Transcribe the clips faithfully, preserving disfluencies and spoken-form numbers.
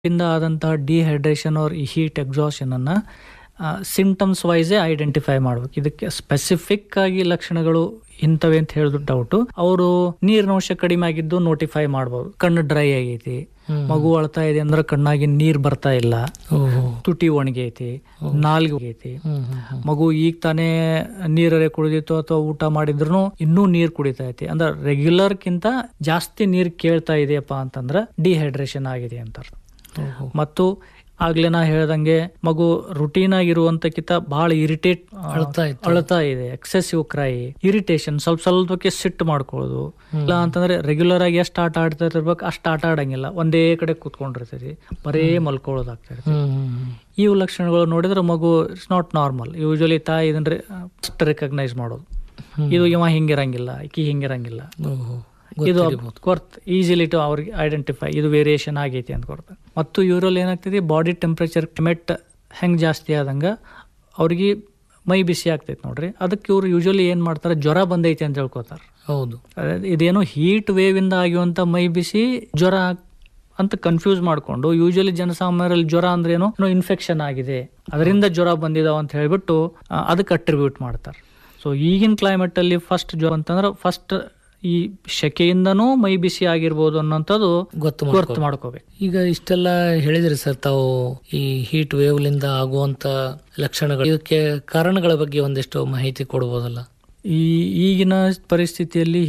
ಇಂದ ಆದಂತಹ dehydration R heat exhaustion ಅನ್ನ ಸಿಂಟಮ್ಸ್ ವೈಸೇ ಐಡೆಂಟಿಫೈ ಮಾಡ್ಬೇಕು. ಇದಕ್ಕೆ ಸ್ಪೆಸಿಫಿಕ್ ಆಗಿ ಲಕ್ಷಣಗಳು ಇಂಥವೆ ಅಂತ ಹೇಳಿದ್ರು ಡೌಟ್. ಅವರು ನೀರಿನಂಶ ಕಡಿಮೆ ಆಗಿದ್ದು ನೋಟಿಫೈ ಮಾಡ್ಬೋದು. ಕಣ್ಣು ಡ್ರೈ ಆಗೈತಿ, ಮಗು ಅಳ್ತಾ ಇದೆ ಅಂದ್ರೆ ಕಣ್ಣಾಗಿ ನೀರ್ ಬರ್ತಾ ಇಲ್ಲ, ತುಟಿ ಒಣಗೈತಿ, ನಾಲ್ಗೆ ಹೋಗೈತಿ, ಮಗು ಈಗ ತಾನೇ ನೀರರೆ ಕುಡಿದಿತ್ತು ಅಥವಾ ಊಟ ಮಾಡಿದ್ರು ಇನ್ನೂ ನೀರ್ ಕುಡಿತಾ ಐತಿ ಅಂದ್ರೆ ರೆಗ್ಯುಲರ್ ಕಿಂತ ಜಾಸ್ತಿ ನೀರ್ ಕೇಳ್ತಾ ಇದೆಯಪ್ಪ ಅಂತಂದ್ರೆ ಡಿಹೈಡ್ರೇಷನ್ ಆಗಿದೆ ಅಂತ. ಮತ್ತು ಆಗ್ಲೇ ನಾ ಹೇಳ್ದಂಗೆ ಮಗು ರುಟೀನ್ ಆಗಿರುವಂತಕ್ಕಿಂತ ಬಹಳ ಇರಿಟೇಟ್ ಅಳ್ತಾ ಇದೆ, ಎಕ್ಸೆಸಿವ್ ಕ್ರೈ, ಇರಿಟೇಷನ್, ಸ್ವಲ್ಪ ಸ್ವಲ್ಪಕ್ಕೆ ಸಿಟ್ಟು ಮಾಡ್ಕೊಳ್ಳೋದು. ಇಲ್ಲ ಅಂತಂದ್ರೆ ರೆಗ್ಯುಲರ್ ಆಗಿ ಎಷ್ಟು ಆಟ ಆಡ್ತಾ ಇರ್ಬೇಕು ಅಷ್ಟು ಆಟ ಆಡಂಗಿಲ್ಲ, ಒಂದೇ ಕಡೆ ಕೂತ್ಕೊಂಡಿರ್ತೈತಿ, ಬರೇ ಮಲ್ಕೊಳ್ಳೋದಾಗ್ತಾ ಇರ್ತೈತಿ. ಇವು ಲಕ್ಷಣಗಳು ನೋಡಿದ್ರೆ ಮಗು ಇಟ್ಸ್ ನಾಟ್ ನಾರ್ಮಲ್. ಯೂಶಲಿ ತಾಯಿ ಇದನ್ನ ಫಸ್ಟ್ ರೆಕಗ್ನೈಸ್ ಮಾಡೋದು, ಇದು ಇವ ಹಿಂಗಿರಂಗಿಲ್ಲ, ಈಕಿ ಹಿಂಗಿರಂಗಿಲ್ಲ, ಇದು ಕೊರ್ತ್ ಈಸಿಲಿ ಟು ಅವ್ರಿಗೆ ಐಡೆಂಟಿಫೈ ಇದು ವೇರಿಯೇಷನ್ ಆಗೈತಿ ಅಂತ ಕೊಡ್ತಾರೆ. ಮತ್ತು ಇವರಲ್ಲಿ ಏನಾಗ್ತೈತಿ, ಬಾಡಿ ಟೆಂಪ್ರೇಚರ್ ಕ್ಲೈಮೇಟ್ ಹೆಂಗ್ ಜಾಸ್ತಿ ಆದಂಗ ಅವ್ರಿಗೆ ಮೈ ಬಿಸಿ ಆಗ್ತೈತಿ ನೋಡ್ರಿ. ಅದಕ್ಕೆ ಇವ್ರು ಯೂಶಲಿ ಏನ್ ಮಾಡ್ತಾರೆ, ಜ್ವರ ಬಂದೈತಿ ಅಂತ ಹೇಳ್ಕೊತಾರೆ. ಹೌದು, ಇದೇನೋ ಹೀಟ್ ವೇವ್ ಇಂದ ಆಗಿರುವಂತ ಮೈ ಬಿಸಿ ಜ್ವರ ಅಂತ ಕನ್ಫ್ಯೂಸ್ ಮಾಡ್ಕೊಂಡು ಯೂಶಲಿ ಜನಸಾಮಾನ್ಯರಲ್ಲಿ ಜ್ವರ ಅಂದ್ರೆ ಏನೋ ಇನ್ಫೆಕ್ಷನ್ ಆಗಿದೆ ಅದರಿಂದ ಜ್ವರ ಬಂದಿದಾವ ಅಂತ ಹೇಳ್ಬಿಟ್ಟು ಅದಕ್ಕೆ ಅಟ್ರಿಬ್ಯೂಟ್ ಮಾಡ್ತಾರೆ. ಸೊ ಈಗಿನ ಕ್ಲೈಮೇಟ್ ಅಲ್ಲಿ ಫಸ್ಟ್ ಜ್ವರ ಅಂತಂದ್ರೆ ಫಸ್ಟ್ ಈ ಶೆಕೆಯಿಂದನೂ ಮೈ ಬಿಸಿ ಆಗಿರ್ಬೋದು ಅನ್ನೋಂಥದ್ದು ಗೊತ್ತು ಗೊತ್ತು ಮಾಡ್ಕೋಬೇಕು. ಈಗ ಇಷ್ಟೆಲ್ಲ ಹೇಳಿದ್ರಿ ಸರ್ ತಾವು, ಈ ಹೀಟ್ ವೇವ್ ಲಿಂದ ಆಗುವಂತ ಲಕ್ಷಣಗಳು, ಇದಕ್ಕೆ ಕಾರಣಗಳ ಬಗ್ಗೆ ಒಂದಿಷ್ಟು ಮಾಹಿತಿ ಕೊಡ್ಬೋದಲ್ಲ? ಈ ಈಗಿನ ಪರಿಸ್ಥಿತಿಯಲ್ಲಿ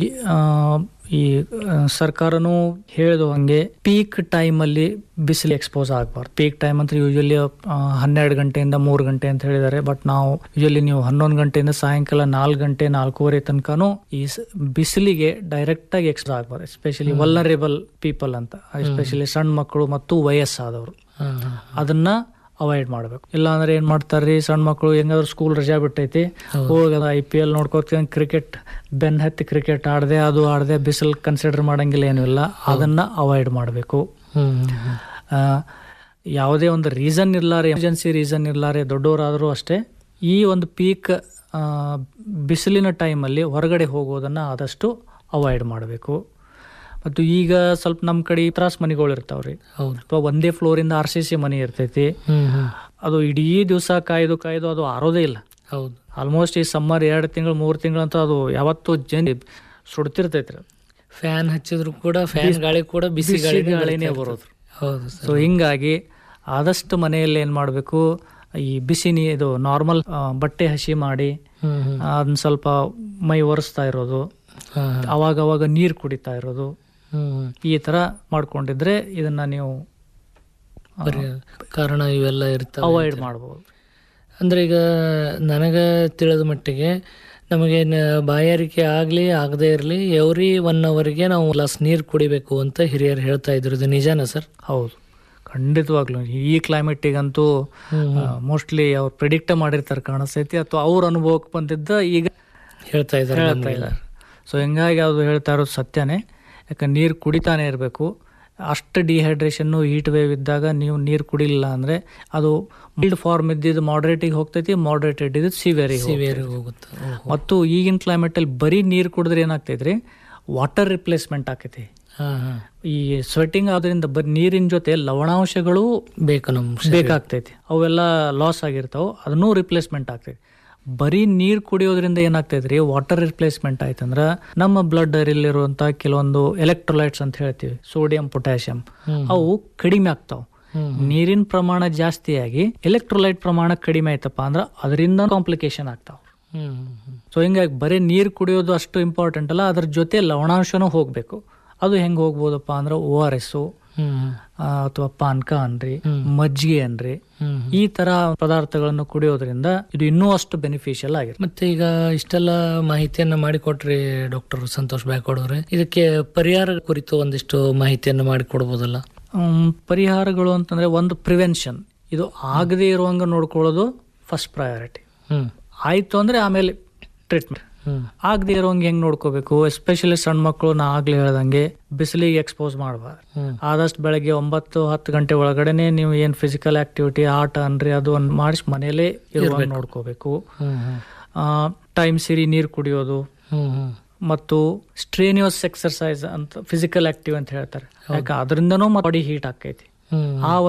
ಈ ಸರ್ಕಾರನೂ ಹೇಳಿದ ಹಂಗೆ ಪೀಕ್ ಟೈಮ್ ಅಲ್ಲಿ ಬಿಸಿಲು ಎಕ್ಸ್ಪೋಸ್ ಆಗಬಾರ್ದು. ಪೀಕ್ ಟೈಮ್ ಅಂತ ಯೂಶಲಿ ಹನ್ನೆರಡು ಗಂಟೆಯಿಂದ ಮೂರು ಗಂಟೆ ಅಂತ ಹೇಳಿದ್ದಾರೆ. ಬಟ್ ನಾವು ಯೂಶಲಿ ನೀವು ಹನ್ನೊಂದು ಗಂಟೆಯಿಂದ ಸಾಯಂಕಾಲ ನಾಲ್ಕು ಗಂಟೆ ನಾಲ್ಕೂವರೆ ತನಕನೂ ಈ ಬಿಸಿಲಿಗೆ ಡೈರೆಕ್ಟ್ ಆಗಿ ಎಕ್ಸ್ಪೋಸ್ ಆಗಬಾರ್ದು. ಎಸ್ಪೆಷಲಿ ವಲ್ನರೇಬಲ್ ಪೀಪಲ್ ಅಂತ, ಎಸ್ಪೆಷಲಿ ಸಣ್ಣ ಮಕ್ಕಳು ಮತ್ತು ವಯಸ್ಸಾದವರು ಅದನ್ನ ಅವಾಯ್ಡ್ ಮಾಡ್ಬೇಕು. ಇಲ್ಲ ಅಂದ್ರೆ ಏನ್ ಮಾಡ್ತಾರ್ರಿ, ಸಣ್ಣ ಮಕ್ಕಳು ಹೆಂಗಾದ್ರು ಸ್ಕೂಲ್ ರಜಾ ಬಿಟ್ಟೈತಿ, ಹೋಗದ ಐ ಪಿ ಎಲ್ ನೋಡ್ಕೋತ ಕ್ರಿಕೆಟ್ ಬೆನ್ ಹತ್ತಿ ಕ್ರಿಕೆಟ್ ಆಡದೆ ಅದು ಆಡದೆ ಬಿಸಿಲು ಕನ್ಸಿಡರ್ ಮಾಡಂಗಿಲ್ಲ, ಏನೂ ಇಲ್ಲ, ಅದನ್ನ ಅವಾಯ್ಡ್ ಮಾಡಬೇಕು. ಯಾವುದೇ ಒಂದು ರೀಸನ್ ಇರ್ಲಾರೆ, ಎಮರ್ಜೆನ್ಸಿ ರೀಸನ್ ಇರ್ಲಾರೆ ದೊಡ್ಡವರಾದರೂ ಅಷ್ಟೇ ಈ ಒಂದು ಪೀಕ್ ಬಿಸಿಲಿನ ಟೈಮಲ್ಲಿ ಹೊರಗಡೆ ಹೋಗೋದನ್ನ ಆದಷ್ಟು ಅವಾಯ್ಡ್ ಮಾಡಬೇಕು. ಮತ್ತು ಈಗ ಸ್ವಲ್ಪ ನಮ್ ಕಡೆ ತ್ರಾಸ್ ಮನೆಗಳು ಇರ್ತಾವ್ರಿ, ಅಥವಾ ಒಂದೇ ಫ್ಲೋರ್ ಇಂದ ಆರ್ ಸಿ ಸಿ ಮನೆ ಇರ್ತೈತಿ, ಅದು ಇಡೀ ದಿವಸ ಕಾಯ್ದು ಕಾಯ್ದು ಅದು ಆರೋದೇ ಇಲ್ಲ. ಹೌದು, ಆಲ್ಮೋಸ್ಟ್ ಈ ಸಮ್ಮರ್ ಎರಡು ತಿಂಗಳು ಮೂರು ತಿಂಗಳಂತ ಅದು ಯಾವತ್ತೂ ಜನ ಸುಡ್ತಿರ್ತೈತ್ರಿ. ಫ್ಯಾನ್ ಹಚ್ಚಿದ್ರು ಕೂಡ ಫ್ಯಾನ್ ಗಾಳಿ ಕೂಡ ಬಿಸಿ ಗಾಳಿನೇ ಬರೋದು. ಹೌದು. ಸೊ ಹಿಂಗಾಗಿ ಆದಷ್ಟು ಮನೆಯಲ್ಲಿ ಏನ್ ಮಾಡ್ಬೇಕು, ಈ ಬಿಸಿ ನೀ ಇದು ನಾರ್ಮಲ್ ಬಟ್ಟೆ ಹಸಿ ಮಾಡಿ ಅದನ್ನ ಸ್ವಲ್ಪ ಮೈ ಒರೆಸ್ತಾ ಇರೋದು, ಅವಾಗ ಅವಾಗ ನೀರು ಕುಡಿತಾ ಇರೋದು, ಈ ತರ ಮಾಡ್ಕೊಂಡಿದ್ರೆ ಇದನ್ನ ನೀವು ಕಾರಣ ಇವೆಲ್ಲ ಇರ್ತಾವೆ ಅವಾಯ್ಡ್ ಮಾಡಬಹುದು. ಅಂದ್ರೆ ಈಗ ನನಗ ತಿಳಿದ ಮಟ್ಟಿಗೆ ನಮಗೆ ಬಾಯಾರಿಕೆ ಆಗ್ಲಿ ಆಗದೆ ಇರಲಿ ಎವ್ರಿ ಒನ್ ಅವರ್ಗೆ ನಾವು ಗ್ಲಾಸ್ ನೀರು ಕುಡಿಬೇಕು ಅಂತ ಹಿರಿಯರು ಹೇಳ್ತಾ ಇದ್ರು. ಇದು ನಿಜಾನ ಸರ್? ಹೌದು, ಖಂಡಿತವಾಗ್ಲೂ. ಈ ಕ್ಲೈಮೇಟಿಗಂತೂ ಮೋಸ್ಟ್ಲಿ ಅವ್ರು ಪ್ರಿಡಿಕ್ಟ್ ಮಾಡಿರ್ತಾರೆ ಕಾಣಿಸ್ತೈತಿ, ಅಥವಾ ಅವ್ರ ಅನುಭವಕ್ಕೆ ಬಂದಿದ್ದ ಈಗ ಹೇಳ್ತಾ ಇದ್ದಾರೆ ಹೇಳ್ತಾ ಇದ್ದಾರೆ ಸೊ ಹಿಂಗಾಗಿ ಅದು ಹೇಳ್ತಾ ಇರೋದು ಸತ್ಯನೇ. ಯಾಕಂದ್ರೆ ನೀರು ಕುಡಿತಾನೆ ಇರಬೇಕು. ಅಷ್ಟು ಡಿಹೈಡ್ರೇಷನ್ನು ಹೀಟ್ ವೇವ್ ಇದ್ದಾಗ ನೀವು ನೀರು ಕುಡಿಲಿಲ್ಲ ಅಂದ್ರೆ ಅದು ಮೈಲ್ಡ್ ಫಾರ್ಮ್ ಇದ್ದಿದ್ದು ಮಾಡ್ರೇಟಿಗೆ ಹೋಗ್ತೈತಿ, ಮಾಡ್ರೇಟೆಡ್ ಇದ್ದು ಸಿವಿಯರಿಗೆ ಸಿವಿಯರ್ ಹೋಗುತ್ತೆ. ಮತ್ತು ಈಗಿನ ಕ್ಲೈಮೇಟ್ ಅಲ್ಲಿ ಬರೀ ನೀರು ಕುಡಿದ್ರೆ ಏನಾಗ್ತೈತ್ರಿ, ವಾಟರ್ ರಿಪ್ಲೇಸ್ಮೆಂಟ್ ಆಕೈತಿ. ಈ ಸ್ವೆಟಿಂಗ್ ಆದ್ರಿಂದ ಬರೀ ನೀರಿನ ಜೊತೆ ಲವಣಾಂಶಗಳು ಬೇಕು ನಮ್ಗೆ ಬೇಕಾಗ್ತೈತಿ, ಅವೆಲ್ಲ ಲಾಸ್ ಆಗಿರ್ತಾವ, ಅದನ್ನೂ ರಿಪ್ಲೇಸ್ಮೆಂಟ್ ಆಗ್ತೈತಿ. ಬರೀ ನೀರ್ ಕುಡಿಯೋದ್ರಿಂದ ಏನಾಗ್ತೈತ್ರಿ, ವಾಟರ್ ರಿಪ್ಲೇಸ್ಮೆಂಟ್ ಆಯ್ತಂದ್ರ ನಮ್ಮ ಬ್ಲಡ್ ಇರುವಂತ ಕೆಲವೊಂದು ಎಲೆಕ್ಟ್ರೋಲೈಟ್ಸ್ ಅಂತ ಹೇಳ್ತೀವಿ, ಸೋಡಿಯಂ ಪೊಟ್ಯಾಷಿಯಂ, ಅವು ಕಡಿಮೆ ಆಗ್ತಾವ. ನೀರಿನ ಪ್ರಮಾಣ ಜಾಸ್ತಿಯಾಗಿ ಎಲೆಕ್ಟ್ರೋಲೈಟ್ ಪ್ರಮಾಣ ಕಡಿಮೆ ಆಯ್ತಪ್ಪ ಅಂದ್ರ ಅದರಿಂದ ಕಾಂಪ್ಲಿಕೇಶನ್ ಆಗ್ತಾವ. ಸೊ ಹಿಂಗಾಗಿ ಬರೀ ನೀರ್ ಕುಡಿಯೋದು ಅಷ್ಟು ಇಂಪಾರ್ಟೆಂಟ್ ಅಲ್ಲ, ಅದ್ರ ಜೊತೆ ಲವಣಾಂಶನೂ ಹೋಗ್ಬೇಕು. ಅದು ಹೆಂಗ್ ಹೋಗ್ಬೋದಪ್ಪ ಅಂದ್ರ ಓ ಆರ್ ಎಸ್ ಅಥವಾ ಪಾನ್ಕ ಅನ್ರಿ, ಮಜ್ಜಿಗೆ ಅನ್ರಿ, ಈ ತರ ಪದಾರ್ಥಗಳನ್ನು ಕುಡಿಯೋದ್ರಿಂದ ಇದು ಇನ್ನೂ ಅಷ್ಟು ಬೆನಿಫಿಷಿಯಲ್ ಆಗಿದೆ. ಮತ್ತೆ ಈಗ ಇಷ್ಟೆಲ್ಲ ಮಾಹಿತಿಯನ್ನ ಮಾಡಿಕೊಟ್ರಿ ಡಾಕ್ಟರ್ ಸಂತೋಷ್ ಬ್ಯಾಕ್ವಾಡ್ ಅವರೇ, ಇದಕ್ಕೆ ಪರಿಹಾರ ಕುರಿತು ಒಂದಿಷ್ಟು ಮಾಹಿತಿಯನ್ನ ಮಾಡಿಕೊಡ್ಬೋದಲ್ಲ? ಪರಿಹಾರಗಳು ಅಂತಂದ್ರೆ ಒಂದು ಪ್ರಿವೆನ್ಷನ್, ಇದು ಆಗದೆ ಇರುವಂಗ ನೋಡ್ಕೊಳ್ಳೋದು ಫಸ್ಟ್ ಪ್ರಯಾರಿಟಿ. ಆಯ್ತು ಅಂದ್ರೆ ಆಮೇಲೆ ಟ್ರೀಟ್ಮೆಂಟ್. ಆಗದೆ ಇರೋಂಗೆ ಹೆಂಗ್ ನೋಡ್ಕೋಬೇಕು, ಎಸ್ಪೆಷಲಿ ಸಣ್ಣ ಮಕ್ಕಳು ನಾ ಆಗ್ಲೇ ಹೇಳ್ದಂಗೆ ಬಿಸಿಲಿಗೆ ಎಕ್ಸ್ಪೋಸ್ ಮಾಡಬಾರ್ದು. ಆದಷ್ಟು ಬೆಳಗ್ಗೆ ಒಂಬತ್ತು ಹತ್ತು ಗಂಟೆ ಒಳಗಡೆನೆ ನೀವು ಏನ್ ಫಿಸಿಕಲ್ ಆಕ್ಟಿವಿಟಿ ಆಟ ಅನ್ರಿ ಅದು ಒಂದು ಮಾಡಿಸಿ ಮನೇಲೆ ಇರುವಾಗ ನೋಡ್ಕೋಬೇಕು. ಟೈಮ್ ಸಿರಿ ನೀರು ಕುಡಿಯೋದು ಮತ್ತು ಸ್ಟ್ರೇನಿಯಸ್ ಎಕ್ಸರ್ಸೈಸ್ ಅಂತ ಫಿಸಿಕಲ್ ಆಕ್ಟಿವ್ ಅಂತ ಹೇಳ್ತಾರೆ, ಯಾಕೆ ಅದರಿಂದನೂ ಬಾಡಿ ಹೀಟ್ ಆಕೈತಿ. ಆ